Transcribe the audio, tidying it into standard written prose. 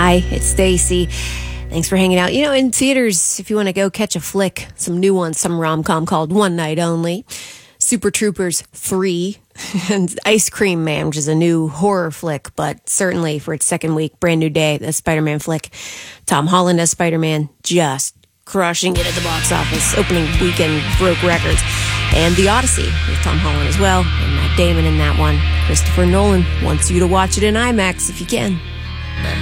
Hi, it's Stacy. Thanks for hanging out. In theaters, if you want to go catch a flick, some new ones, some rom-com called One Night Only, Super Troopers 3, and Ice Cream Man, which is a new horror flick, but certainly for its second week, brand new day, the Spider-Man flick. Tom Holland as Spider-Man, just crushing it at the box office. Opening weekend broke records. And The Odyssey with Tom Holland as well, and Matt Damon in that one. Christopher Nolan wants you to watch it in IMAX if you can.